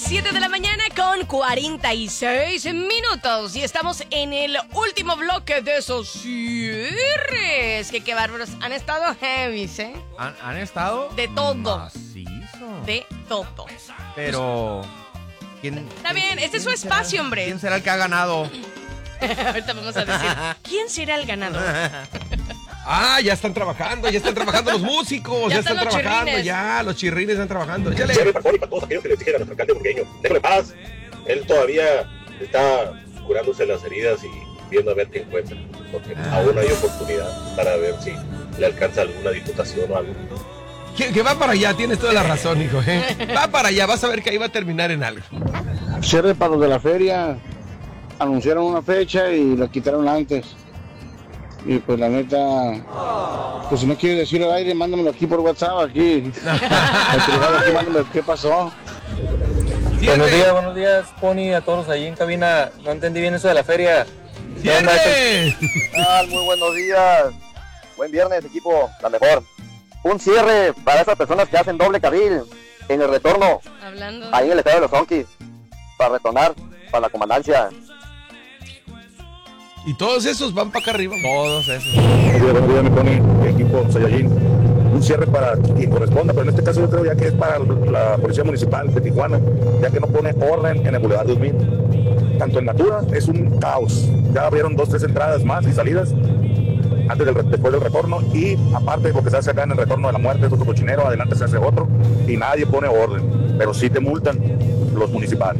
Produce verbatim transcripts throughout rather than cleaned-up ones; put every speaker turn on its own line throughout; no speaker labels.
siete de la mañana con cuarenta y seis minutos. Y estamos en el último bloque de esos cierres. Que qué bárbaros. Han estado heavy, ¿eh?
¿Han, han estado?
De todo.
Macizo.
De todo.
Pero... ¿quién,
Está bien, este es su espacio,
será,
hombre.
¿Quién será el que ha ganado?
Ahorita vamos a decir, ¿quién será el ganador?
Ah, ya están trabajando, ya están trabajando los músicos,
Ya
ya,
están
están,
los
trabajando,
chirrines.
ya, los chirrines están trabajando. Ya le...
Cierre para y para todos aquellos que les dijeron a nuestro alcalde burgueño, déjale paz. Él todavía está curándose las heridas y viendo a ver qué encuentra, porque
Ah.
aún hay oportunidad para ver si le alcanza alguna diputación o algo.
Que, que va para allá, tienes toda la razón, hijo, ¿eh? Va para allá, vas a ver que ahí va a terminar en algo.
Cierre para los de la feria. Anunciaron una fecha y la quitaron antes. Y pues la neta, pues si no quieres decirlo al aire, mándamelo aquí por WhatsApp, aquí. Al privado, aquí mándamelo qué pasó.
Buenos días, buenos días, Pony, a todos ahí en cabina. No entendí bien eso de la feria.
¡Cierre!
Ah, muy buenos días. Buen viernes, equipo, la mejor. Un cierre para esas personas que hacen doble carril en el retorno,
Hablando.
ahí en el estadio de los Zonkis, para retornar para la comandancia.
Y todos esos van para acá arriba.
Todos esos.
Buenos días, buenos días, me pone equipo Saiyajin. Un cierre para quien corresponda, pero en este caso yo creo ya que es para la Policía Municipal de Tijuana, ya que no pone orden en el Boulevard dos mil. Tanto en Natura es un caos. Ya abrieron dos, tres entradas más y salidas antes del, después del retorno, y aparte de lo que se hace acá en el retorno de la muerte, es otro cochinero, adelante se hace otro, y nadie pone orden, pero sí te multan los municipales.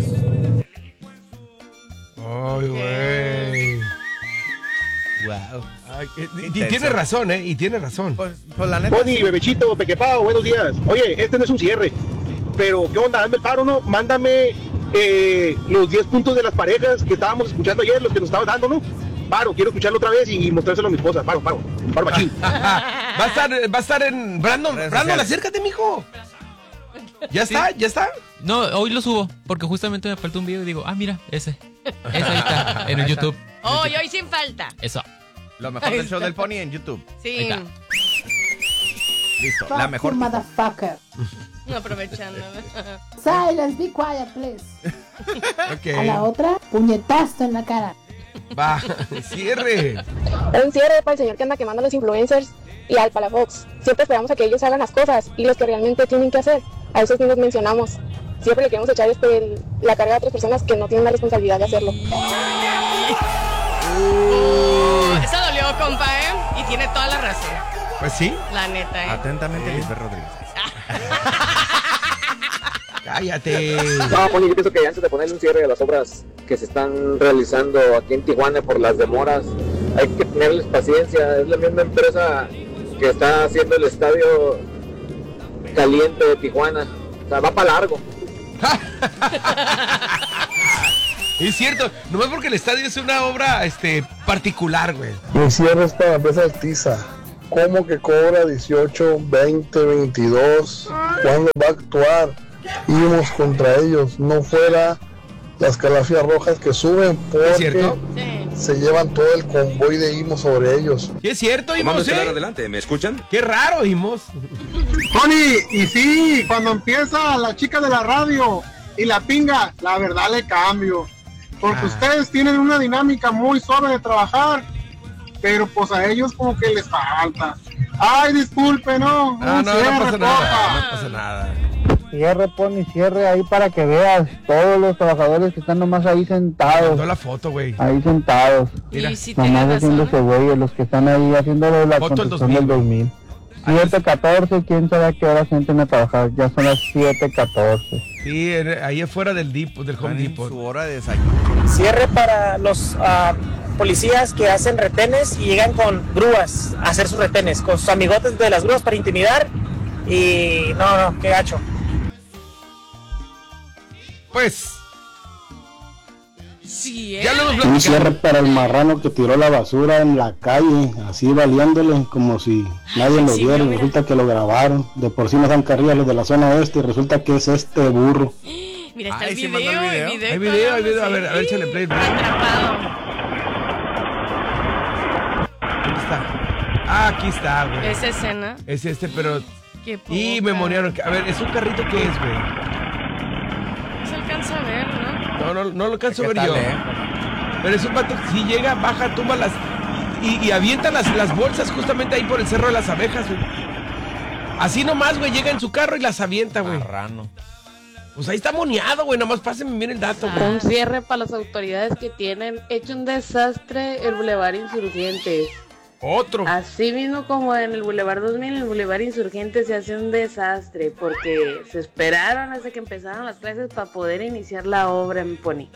Ay, güey.
Wow.
Ay, y, y tiene razón, ¿eh? Y tiene razón.
Pues, pues la neta...
Boni, bebechito, pequepao, buenos días. Oye, este no es un cierre, pero ¿qué onda? Hazme el paro, ¿no? Mándame eh, los diez puntos de las parejas que estábamos escuchando ayer, los que nos estabas dando, ¿no? Paro, quiero escucharlo otra vez y mostrárselo a mi esposa. Paro, paro, paro machín.
va a estar, va a estar en Brandon,
Redes
Brandon,
sociales.
acércate, mijo. ¿Ya
Sí.
está? ¿Ya está?
No, hoy lo subo, porque justamente me faltó un video y digo, ah, mira, ese. Ese ahí está, en el
Ahí está.
YouTube.
Oh, y hoy sin falta.
Eso.
Lo mejor
Ahí
del show
está.
del Pony en YouTube.
Sí.
Ahí está.
Listo. La mejor.
Motherfucker.
Aprovechando.
Silence, be quiet, please. A la
Ok.
otra, puñetazo en la cara.
Va, cierre.
Un cierre para el señor que anda quemando a los influencers y al Palafox. Siempre esperamos a que ellos hagan las cosas y los que realmente tienen que hacer, a esos ni los mencionamos. Siempre le queremos echar este, el- la carga a otras personas que no tienen la responsabilidad de hacerlo.
Esa dolió, compa, ¿eh? Y tiene toda la razón.
Pues sí.
La neta, ¿eh?
Atentamente, Lisbeth Rodríguez.
Cállate.
No, Pony, yo pienso que antes de ponerle un cierre a las obras que se están realizando aquí en Tijuana por las demoras, hay que tenerles paciencia. Es la misma empresa que está haciendo el estadio caliente de Tijuana. O sea, va para largo.
Es cierto, nomás porque el estadio es una obra este, particular, güey.
Mi cierre es para la empresa Artiza. ¿Cómo que cobra dieciocho, veinte, veintidós? ¿Cuándo va a actuar? Íbamos contra ellos, no fuera las calafias rojas que suben porque
¿Es cierto?
Sí.
se llevan todo el convoy de Imos sobre ellos.
¿Y es cierto, Imos, eh?
adelante, ¿me escuchan?
Qué raro, Imos.
Tony, y sí, cuando empieza la chica de la radio y la pinga, la verdad le cambio. Porque
Ah.
ustedes tienen una dinámica muy suave de trabajar, pero pues a ellos como que les falta. Ay, disculpe, no.
No,
un
no,
cierre,
no pasa nada,
porfa.
no pasa nada.
Cierre, Pony, cierre ahí para que veas todos los trabajadores que están nomás ahí sentados.
Mandó la foto, güey.
Ahí sentados.
Mira.
Y si tiene
Nomás
razón.
haciéndose güeyes, los que están ahí haciéndolo de la
Foto del
construcción del
dos
dos mil. siete catorce, quién sabe a qué horas entran a trabajar. Ya son las siete catorce.
Sí, en- ahí afuera del Depot, del Home
Están en
Depot.
su hora de desayuno.
Cierre para los ah, policías que hacen retenes y llegan con grúas a hacer sus retenes, con sus amigotes de las grúas para intimidar. Y no, no, qué gacho.
Sí,
Pues,
¿eh?
ya lo hemos
Un
platicado.
cierre para el marrano que tiró la basura en la calle, así valiéndole como si nadie lo
sí,
viera.
mira.
Resulta que lo grabaron. De por sí no dan carrilla los de la zona oeste y resulta que es este burro.
Mira, está
Ay,
el
sí
video,
mandó el video.
el video.
Hay video, hay video. A ver, a ver, échale play.
Atrapado.
¿Dónde está? Ah, aquí está, güey.
Esa escena.
Es este, pero...
Qué
Y
poca.
me monearon. A ver, ¿es un carrito que es, güey?
No se alcanza
No, no, no lo alcanzo a
¿Qué
ver
tal,
yo.
eh?
Pero es un vato, si llega, baja, tumba las... Y, y avienta las, las bolsas justamente ahí por el Cerro de las Abejas, güey. Así nomás, güey, llega en su carro y las avienta, güey.
Marrano.
Pues ahí está moneado, güey, nomás pásenme bien el dato, güey.
Un cierre para las autoridades que tienen hecho un desastre el Boulevard Insurgentes.
Otro.
Así mismo como en el Boulevard dos mil, el Boulevard Insurgentes se hace un desastre porque se esperaron hasta que empezaron las clases para poder iniciar la obra en Pony.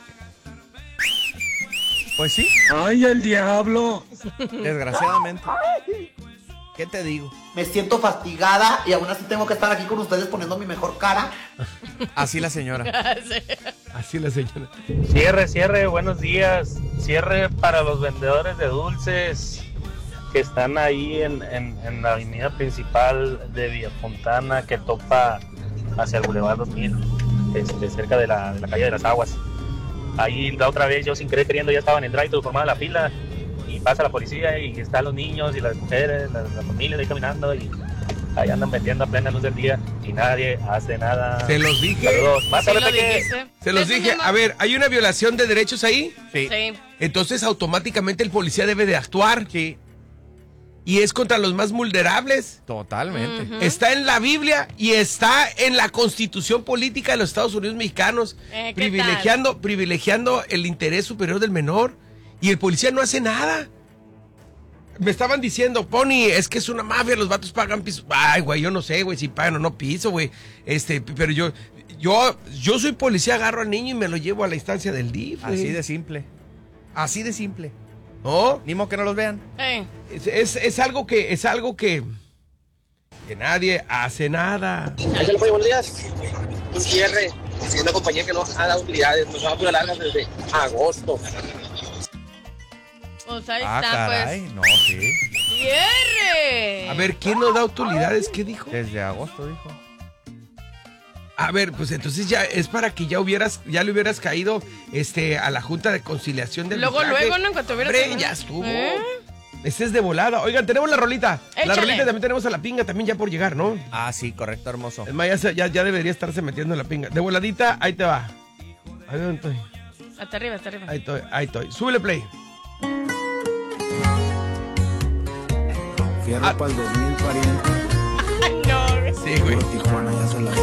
Pues sí.
¡Ay, el diablo!
Desgraciadamente. ¿Qué te digo?
Me siento fastigada y aún así tengo que estar aquí con ustedes poniendo mi mejor cara.
Así la señora.
Así la señora.
Cierre, cierre, buenos días. Cierre para los vendedores de dulces que están ahí en, en, en la avenida principal de Villafontana que topa hacia el Boulevard dos mil, este, cerca de la, de la calle de las Aguas. Ahí la otra vez yo sin querer queriendo ya estaba en el drive-thru formada la fila y pasa la policía y están los niños y las mujeres, la, la familia ahí caminando y ahí andan vendiendo a plena luz del día y nadie hace nada.
Se los dije.
Saludos. Más
Sí
tarde,
lo
Peque.
dijiste.
Se los
Eso
dije.
se llama-
A ver, ¿hay una violación de derechos ahí?
Sí.
Sí.
Entonces automáticamente el policía debe de actuar.
Sí.
Y es contra los más vulnerables.
Totalmente.
Ujú.
Está en la Biblia y está en la Constitución Política de los Estados Unidos Mexicanos,
Eh, ¿qué
privilegiando, privilegiando el interés superior del menor. Y el policía no hace nada. Me estaban diciendo, Pony, es que es una mafia, los vatos pagan piso. Ay, güey, yo no sé, güey, si pagan o no piso, güey. Este, pero yo, yo, yo soy policía, agarro al niño y me lo llevo a la instancia del D I F, güey.
Así de simple. Así de simple.
¿No?
Ni modo que no los vean.
Eh,
Es, es, es algo que, es algo que, que nadie hace nada.
Ahí se le fue, buenos días. Un cierre. Es una compañía que no ha dado utilidades, nos va a largas desde agosto.
pues ahí
Ah,
está,
caray.
pues.
No, sí.
¡Cierre!
A ver, ¿quién nos da utilidades? ¿Qué dijo?
Desde agosto, dijo.
A ver, pues entonces ya es para que ya hubieras, ya le hubieras caído este, a la Junta de Conciliación del
Luego,
Arbitraje.
luego, ¿no? En cuanto hubiera
Hombre,
terminado.
ya estuvo.
¿Eh?
Este es de volada. Oigan, tenemos la rolita. La
Échale.
rolita también tenemos a la pinga también ya por llegar, ¿no?
Ah, sí, correcto, hermoso.
Es más, ya, se- ya, ya debería estarse metiendo en la pinga. De voladita, ahí te va. Ahí dónde estoy.
Hasta arriba, hasta arriba.
Ahí estoy, ahí estoy. Súbele play.
Fierro para el dos mil, pariente.
No,
Sí, güey.
Tijuana ya se la